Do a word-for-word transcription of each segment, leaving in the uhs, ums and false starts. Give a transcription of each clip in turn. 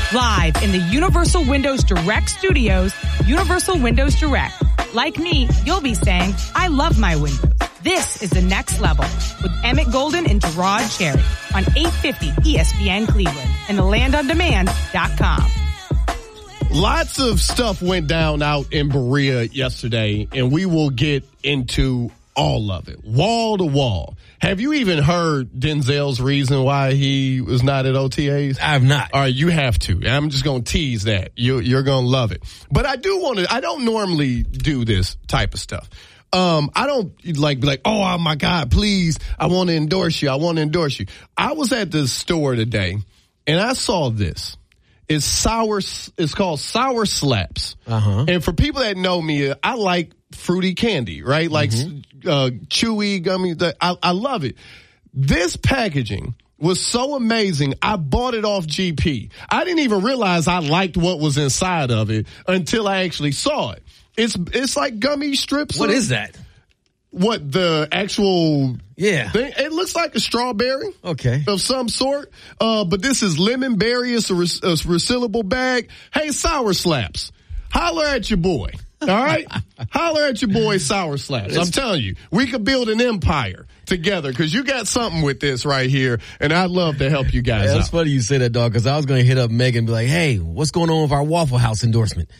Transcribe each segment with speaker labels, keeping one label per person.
Speaker 1: Live in the Universal Windows Direct studios, Universal Windows Direct. Like me, you'll be saying, I love my windows. This is the next level with Emmett Golden and Gerard Cherry on eight fifty E S P N Cleveland and the land on demand dot com.
Speaker 2: Lots of stuff went down out in Berea yesterday, and we will get into all of it, wall to wall. Have you even heard Denzel's reason why he was not at O T As?
Speaker 3: I have not.
Speaker 2: All right, you have to. I'm just going to tease that. You, you're going to love it. But I do want to, I don't normally do this type of stuff. Um, I don't like be like, oh my God, please, I want to endorse you. I want to endorse you. I was at the store today and I saw this. It's sour, it's called Sour Slaps. Uh-huh. And for people that know me, I like fruity candy, right? Like mm-hmm. uh, chewy, gummy. I, I love it. This packaging was so amazing. I bought it off G P. I didn't even realize I liked what was inside of it until I actually saw it. It's it's like gummy strips.
Speaker 3: What
Speaker 2: of,
Speaker 3: is that?
Speaker 2: What, the actual
Speaker 3: yeah
Speaker 2: thing? It looks like a strawberry.
Speaker 3: Okay.
Speaker 2: Of some sort. Uh, but this is lemon berry. It's a, re- a resealable bag. Hey, Sour Slaps. Holler at your boy. All right? Holler at your boy, Sour Slaps. I'm telling you, we could build an empire together because you got something with this right here, and I'd love to help you guys
Speaker 3: yeah,
Speaker 2: out.
Speaker 3: That's funny you say that, dog, because I was going to hit up Megan and be like, hey, what's going on with our Waffle House endorsement?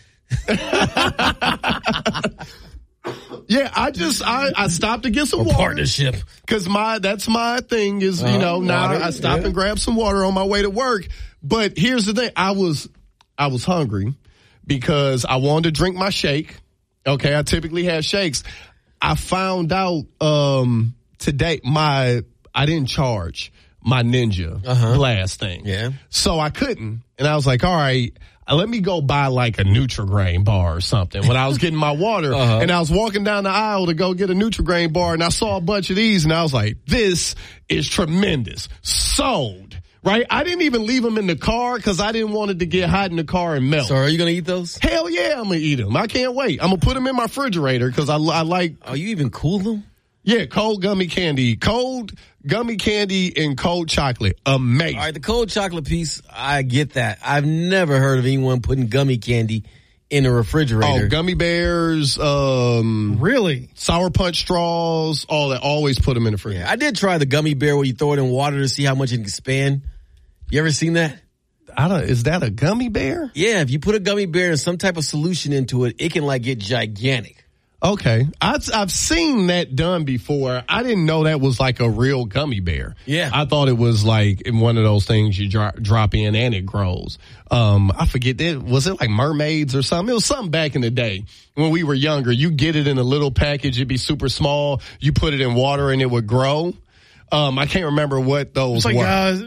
Speaker 2: Yeah, I just, I, I stopped to get some
Speaker 3: or
Speaker 2: water.
Speaker 3: Partnership.
Speaker 2: Cause my, that's my thing is, uh-huh, you know, now I stopped yeah. and grabbed some water on my way to work. But here's the thing. I was, I was hungry because I wanted to drink my shake. Okay. I typically have shakes. I found out, um, today my, I didn't charge my Ninja uh-huh. Blast thing.
Speaker 3: Yeah.
Speaker 2: So I couldn't. And I was like, all right, let me go buy like a Nutri-Grain bar or something when I was getting my water. Uh-huh. And I was walking down the aisle to go get a Nutri-Grain bar and I saw a bunch of these and I was like, this is tremendous. Sold. Right? I didn't even leave them in the car because I didn't want it to get hot in the car and melt.
Speaker 3: So are you going to eat those?
Speaker 2: Hell yeah, I'm going to eat them. I can't wait. I'm going to put them in my refrigerator because I, I like.
Speaker 3: Oh, you even cool them?
Speaker 2: Yeah, cold gummy candy. Cold gummy candy and cold chocolate. Amazing.
Speaker 3: All right, the cold chocolate piece, I get that. I've never heard of anyone putting gummy candy in a refrigerator.
Speaker 2: Oh, gummy bears, um,
Speaker 4: really?
Speaker 2: Sour Punch straws, all that. Always put them in the fridge.
Speaker 3: Yeah, I did try the gummy bear where you throw it in water to see how much it can expand. You ever seen that?
Speaker 2: I don't, is that a gummy bear?
Speaker 3: Yeah, if you put a gummy bear and some type of solution into it, it can like get gigantic.
Speaker 2: Okay. I've, I've seen that done before. I didn't know that was like a real gummy bear.
Speaker 3: Yeah.
Speaker 2: I thought it was like one of those things you drop, drop in and it grows. Um, I forget that. Was it like mermaids or something? It was something back in the day when we were younger. You get it in a little package. It'd be super small. You put it in water and it would grow. Um, I can't remember what those
Speaker 4: it's like,
Speaker 2: were.
Speaker 4: Uh,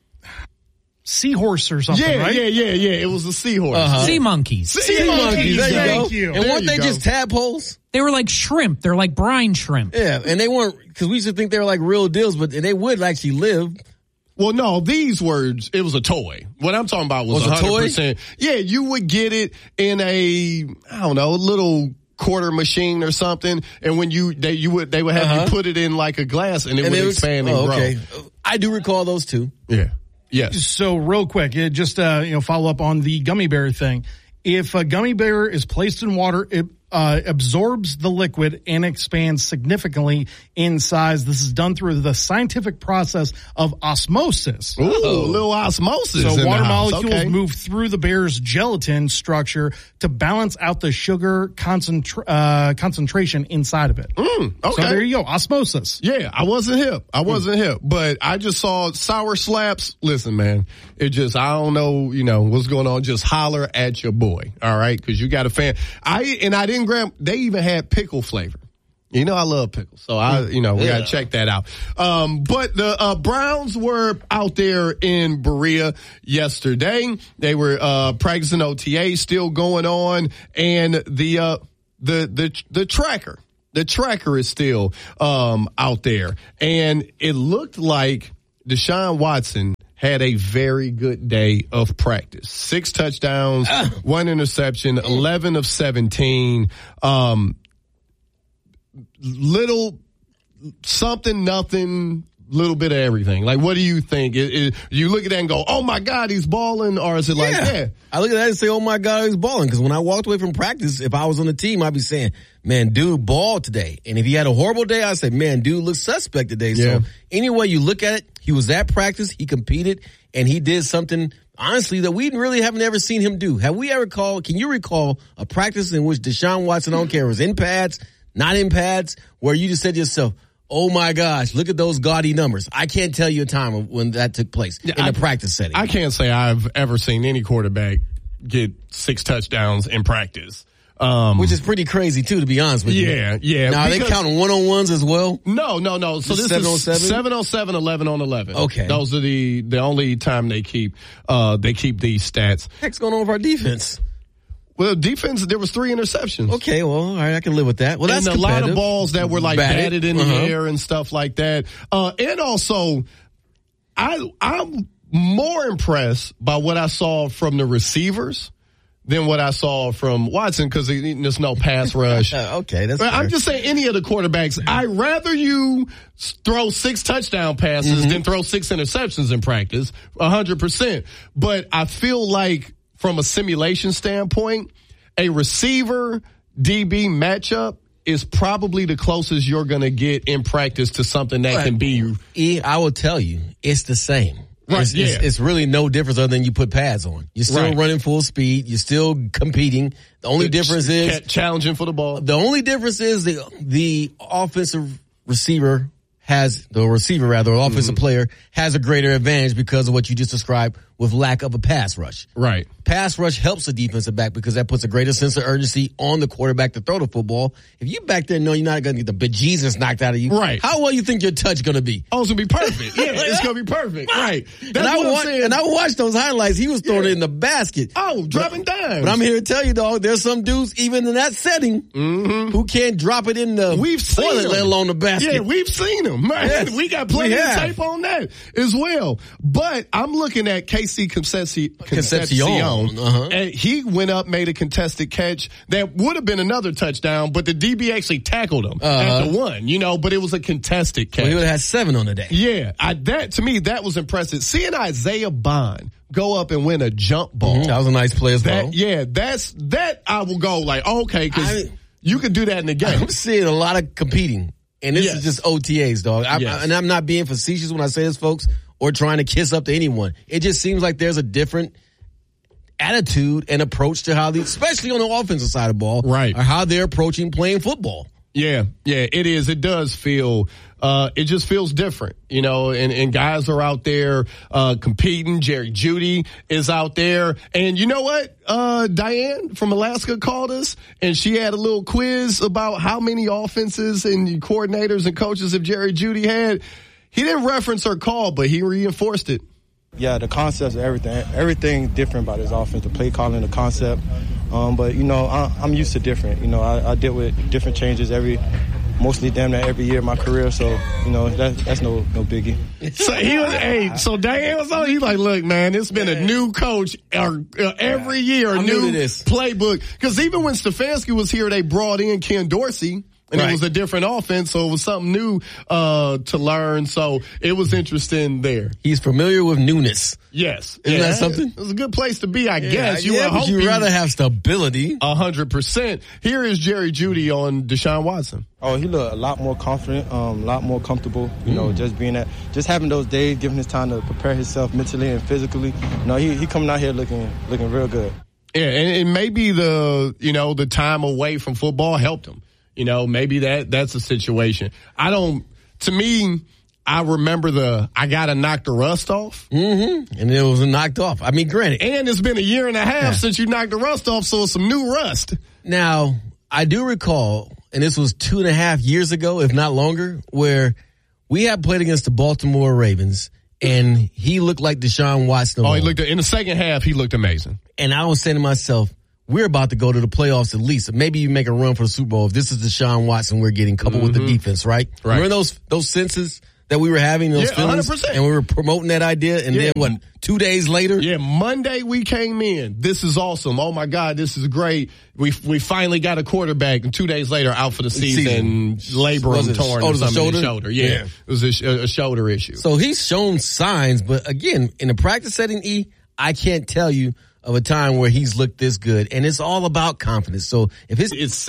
Speaker 4: Seahorse or something,
Speaker 2: yeah,
Speaker 4: right?
Speaker 2: Yeah, yeah, yeah. It was a seahorse.
Speaker 5: Uh-huh. Sea monkeys.
Speaker 3: Sea, sea monkeys. There you
Speaker 4: Thank
Speaker 3: go.
Speaker 4: you.
Speaker 3: And
Speaker 2: there
Speaker 3: weren't they
Speaker 2: go.
Speaker 3: just tadpoles?
Speaker 5: They were like shrimp. They're like brine shrimp.
Speaker 3: Yeah, and they weren't, because we used to think they were like real deals, but they would actually live.
Speaker 2: Well, no, these words, it was a toy. What I'm talking about was,
Speaker 3: was
Speaker 2: one hundred percent.
Speaker 3: A toy?
Speaker 2: Yeah, you would get it in a, I don't know, a little quarter machine or something, and when you, they, you would, they would have uh-huh. you put it in like a glass and it and would it expand was, and
Speaker 3: oh,
Speaker 2: grow.
Speaker 3: Okay. I do recall those two.
Speaker 2: Yeah. Yes.
Speaker 4: So real quick, it just uh, you know, follow up on the gummy bear thing. If a gummy bear is placed in water, it uh, absorbs the liquid and expands significantly in size. This is done through the scientific process of osmosis.
Speaker 2: Ooh, a little osmosis.
Speaker 4: So
Speaker 2: in
Speaker 4: water
Speaker 2: the house.
Speaker 4: molecules
Speaker 2: okay.
Speaker 4: move through the bear's gelatin structure to balance out the sugar concentra- uh, concentration inside of it.
Speaker 2: Mm, okay.
Speaker 4: So there you go, osmosis.
Speaker 2: Yeah, I wasn't hip. I wasn't mm. hip, but I just saw Sour Slaps. Listen, man, it just, I don't know, you know, what's going on. Just holler at your boy, all right? Because you got a fan. I And I didn't grab, they even had pickle flavor. You know I love pickles, so I, you know, we yeah. gotta check that out. Um, but the uh, Browns were out there in Berea yesterday. They were uh, practicing O T A, still going on, and the uh, the the the tracker, the tracker is still um, out there, and it looked like Deshaun Watson had a very good day of practice. Six touchdowns, one interception, eleven of seventeen. Um, little something, nothing little bit of everything. Like, what do you think? It, it, you look at that and go, "Oh my God, he's balling," or is it like,
Speaker 3: yeah.
Speaker 2: "Yeah"?
Speaker 3: I look at that and say, "Oh my God, he's balling." Because when I walked away from practice, if I was on the team, I'd be saying, "Man, dude, balled today." And if he had a horrible day, I'd say, "Man, dude, looks suspect today."
Speaker 2: Yeah.
Speaker 3: So any way you look at it, he was at practice, he competed, and he did something, honestly, that we really haven't ever seen him do. Have we ever called? Can you recall a practice in which Deshaun Watson, I don't care, was in pads, not in pads, where you just said to yourself, "Oh my gosh, look at those gaudy numbers"? I can't tell you a time when that took place in
Speaker 2: I,
Speaker 3: a practice setting.
Speaker 2: I can't say I've ever seen any quarterback get six touchdowns in practice. Um,
Speaker 3: Which is pretty crazy too, to be honest with you.
Speaker 2: Yeah, yeah.
Speaker 3: Now, are they counting one-on-ones as well?
Speaker 2: No, no, no. So
Speaker 3: Just
Speaker 2: this
Speaker 3: seven on
Speaker 2: is
Speaker 3: seven?
Speaker 2: seven on seven, eleven on eleven.
Speaker 3: Okay.
Speaker 2: Those are the, the only time they keep, uh, they keep these stats.
Speaker 3: What's going on with our defense?
Speaker 2: Well, defense, there was three interceptions.
Speaker 3: Okay, well, all right, I can live with that. Well, that's
Speaker 2: and a lot of
Speaker 3: competitive.
Speaker 2: balls that were like
Speaker 3: Batted.
Speaker 2: batted in
Speaker 3: Uh-huh.
Speaker 2: the air and stuff like that. Uh, and also, I, I'm more impressed by what I saw from the receivers than what I saw from Watson because there's no pass rush.
Speaker 3: Okay, that's
Speaker 2: But
Speaker 3: fair.
Speaker 2: I'm just saying any of the quarterbacks, I'd rather you throw six touchdown passes
Speaker 3: Mm-hmm.
Speaker 2: than throw six interceptions in practice, one hundred percent. But I feel like from a simulation standpoint, a receiver D B matchup is probably the closest you're going to get in practice to something that can be.
Speaker 3: E, I will tell you, it's the same.
Speaker 2: Right,
Speaker 3: it's,
Speaker 2: yeah.
Speaker 3: it's, it's really no difference other than you put pads on. You're still
Speaker 2: Right.
Speaker 3: running full speed. You're still competing. The only difference is
Speaker 2: challenging for the ball.
Speaker 3: the only difference is the the offensive receiver has the receiver rather, or offensive
Speaker 2: Mm-hmm.
Speaker 3: player has a greater advantage because of what you just described with lack of a pass rush.
Speaker 2: Right.
Speaker 3: Pass rush helps the defensive back because that puts a greater sense of urgency on the quarterback to throw the football. If you back there know you're not going to get the bejesus knocked out of you,
Speaker 2: Right.
Speaker 3: how well you think your touch going to be?
Speaker 2: Oh, it's going to be perfect. Yeah, it's going to be perfect. Right. That's
Speaker 3: and I
Speaker 2: what I'm
Speaker 3: wa-
Speaker 2: saying.
Speaker 3: and I watched those highlights. He was throwing
Speaker 2: Yeah.
Speaker 3: it in the basket.
Speaker 2: Oh, dropping dimes.
Speaker 3: But I'm here to tell you, dog, there's some dudes, even in that setting,
Speaker 2: Mm-hmm.
Speaker 3: who can't drop it in the
Speaker 2: We've seen
Speaker 3: toilet,
Speaker 2: them.
Speaker 3: let alone the basket.
Speaker 2: Yeah, we've seen them. Man,
Speaker 3: Yes,
Speaker 2: we got plenty
Speaker 3: we
Speaker 2: of
Speaker 3: have.
Speaker 2: tape on that as well. But I'm looking at Casey Concepcion,
Speaker 3: Concepcion, uh-huh.
Speaker 2: and he went up, made a contested catch that would have been another touchdown, but the D B actually tackled him
Speaker 3: Uh-huh.
Speaker 2: at the one, you know, but it was a contested catch.
Speaker 3: Well, he would have had seven on the day.
Speaker 2: Yeah, I, that to me, that was impressive. Seeing Isaiah Bond go up and win a jump ball.
Speaker 3: That was a nice play as well.
Speaker 2: That, yeah, that's, that I will go like, okay, cause
Speaker 3: I-
Speaker 2: you can do that in the game.
Speaker 3: I'm seeing a lot of competing, and this
Speaker 2: Yes.
Speaker 3: is just O T As, dog. I,
Speaker 2: Yes.
Speaker 3: and I'm not being facetious when I say this, folks, or trying to kiss up to anyone. It just seems like there's a different attitude and approach to how the, especially on the offensive side of the ball,
Speaker 2: Right.
Speaker 3: or how they're approaching playing football.
Speaker 2: Yeah, yeah, it is. It does feel, uh, it just feels different, you know, and, and guys are out there, uh, competing. Jerry Jeudy is out there. And you know what? Uh, Diane from Alaska called us and she had a little quiz about how many offenses and coordinators and coaches have Jerry Jeudy had. He didn't reference her call, but he reinforced it.
Speaker 6: Yeah, the concepts, everything, everything different about his offense, the play calling, the concept. Um, but, you know, I, I'm used to different. You know, I, I deal with different changes every, mostly damn near every year of my career. So, you know, that, that's no no biggie.
Speaker 2: So he was, hey, so Diane was on. He's like, look, man, it's been a new coach or, uh, every year, a
Speaker 3: I'm new
Speaker 2: new
Speaker 3: to this.
Speaker 2: playbook. Because even when Stefanski was here, they brought in Ken Dorsey. And
Speaker 3: Right.
Speaker 2: it was a different offense, so it was something new uh to learn. So it was interesting there.
Speaker 3: He's familiar with newness.
Speaker 2: Yes,
Speaker 3: Isn't that something?
Speaker 2: It was a good place to be, I guess. You
Speaker 3: yeah,
Speaker 2: would
Speaker 3: but
Speaker 2: hope
Speaker 3: you'd
Speaker 2: he-
Speaker 3: rather have stability.
Speaker 2: A hundred percent. Here is Jerry Jeudy on Deshaun Watson.
Speaker 6: Oh, he looked a lot more confident, um, a lot more comfortable, you know, just being at, just having those days, giving his time to prepare himself mentally and physically. You know, he, he coming out here looking, looking real good.
Speaker 2: Yeah, and, and maybe the, you know, the time away from football helped him. You know, maybe that, that's a situation. I don't, to me, I remember the, I gotta knock the rust off.
Speaker 3: Mm-hmm. And it was knocked off. I mean, granted.
Speaker 2: And it's been a year and a half
Speaker 3: Yeah.
Speaker 2: since you knocked the rust off, so it's some new rust.
Speaker 3: Now, I do recall, and this was two and a half years ago, if not longer, where we had played against the Baltimore Ravens, and he looked like Deshaun Watson.
Speaker 2: Oh, he looked, in the second half, he looked amazing.
Speaker 3: And I was saying to myself, we're about to go to the playoffs at least. Maybe you make a run for the Super Bowl if this is Deshaun Watson we're getting coupled with the defense, right?
Speaker 2: Right.
Speaker 3: Remember those those senses, that we were having those
Speaker 2: Yeah,
Speaker 3: feelings,
Speaker 2: one hundred percent.
Speaker 3: and we were promoting that idea, and
Speaker 2: Yeah.
Speaker 3: then what? Two days later,
Speaker 2: Yeah, Monday we came in. This is awesome. Oh my God, this is great. We we finally got a quarterback, and two days later out for the season,
Speaker 3: Season.
Speaker 2: labrum
Speaker 3: Was it-
Speaker 2: torn
Speaker 3: oh,
Speaker 2: or
Speaker 3: it was a
Speaker 2: something in the
Speaker 3: shoulder?
Speaker 2: shoulder. Yeah,
Speaker 3: Yeah.
Speaker 2: it was a, sh- a shoulder issue.
Speaker 3: So he's shown signs, but again, in a practice setting, E, I can't tell you of a time where he's looked this good, and it's all about confidence. So if his
Speaker 2: It's